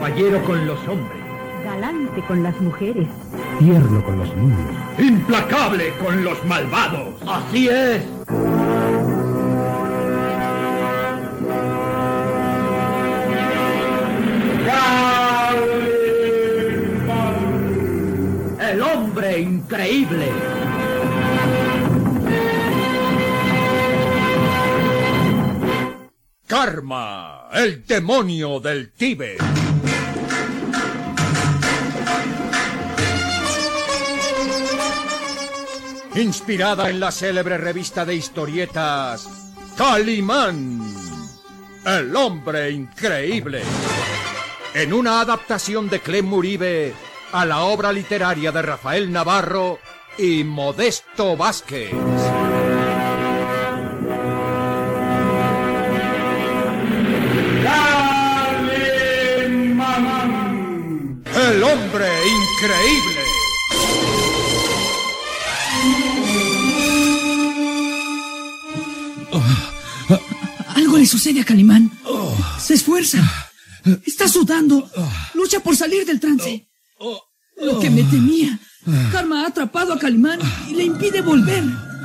Caballero con los hombres. Galante con las mujeres. Tierno con los niños. Implacable con los malvados. Así es. El hombre increíble. Karma, el demonio del Tíbet. Inspirada en la célebre revista de historietas Calimán, el hombre increíble. En una adaptación de Clem Uribe a la obra literaria de Rafael Navarro y Modesto Vázquez. ¡Calimán! El hombre increíble. Algo le sucede a Calimán. Se esfuerza. Está sudando. Lucha por salir del trance. Lo que me temía. Karma ha atrapado a Calimán y le impide volver.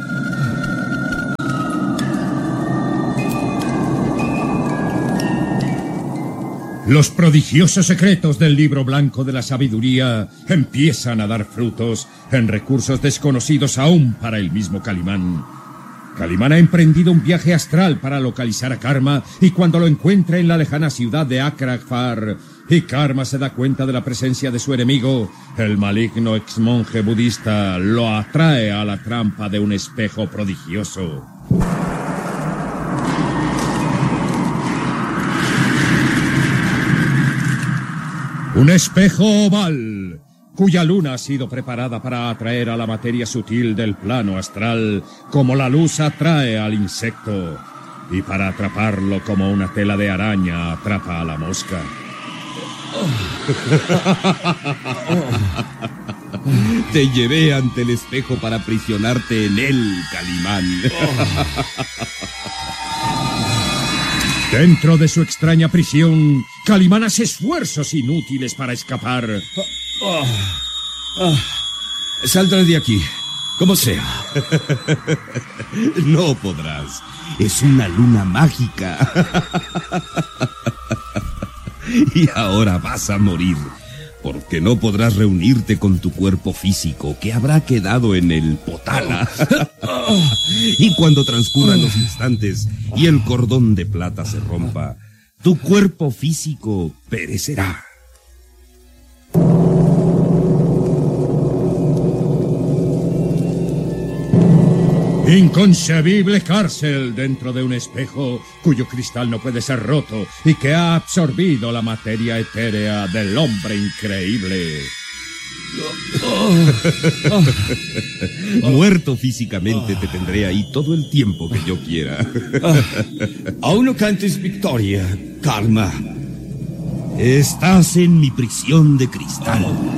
Los prodigiosos secretos del libro blanco de la sabiduría empiezan a dar frutos en recursos desconocidos aún para el mismo Calimán. Calimán ha emprendido un viaje astral para localizar a Karma y cuando lo encuentra en la lejana ciudad de Akrakfar y Karma se da cuenta de la presencia de su enemigo, el maligno exmonje budista lo atrae a la trampa de un espejo prodigioso. Un espejo oval, cuya luna ha sido preparada para atraer a la materia sutil del plano astral, como la luz atrae al insecto, y para atraparlo como una tela de araña atrapa a la mosca. Te llevé ante el espejo para aprisionarte en él, Calimán. Dentro de su extraña prisión, Calimán hace esfuerzos inútiles para escapar. Saldré de aquí, como sea. No podrás. Es una luna mágica. Y ahora vas a morir, porque no podrás reunirte con tu cuerpo físico que habrá quedado en el Potala. Y cuando transcurran los instantes y el cordón de plata se rompa, tu cuerpo físico perecerá. Inconcebible cárcel dentro de un espejo cuyo cristal no puede ser roto y que ha absorbido la materia etérea del hombre increíble. Muerto físicamente te tendré ahí todo el tiempo que yo quiera. Aún no cantes victoria, Karma. Estás en mi prisión de cristal.